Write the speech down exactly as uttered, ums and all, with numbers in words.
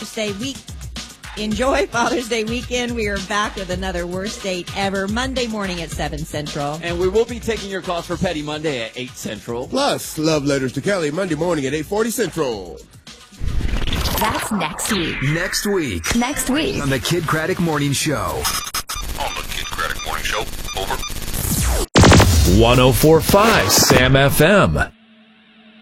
Father's Day week. Enjoy Father's Day weekend. We are back with another Worst Date Ever Monday morning at seven Central. And we will be taking your calls for Petty Monday at eight Central. Plus, Love Letters to Kelly Monday morning at eight forty Central. That's next week. Next week. Next week. On the Kid Craddock Morning Show. On the Kid Craddock Morning Show. Over. one oh four point five Sam F M.